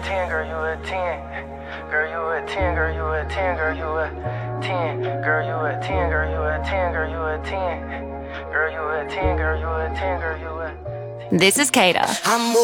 10, girl, you a 10. Girl, you a 10, girl, you a 10, girl, you a 10. Girl, you a 10, girl, you a 10, girl, you a 10. Girl, you a 10, girl, you a 10, girl, you a 10. This is Kata. I'm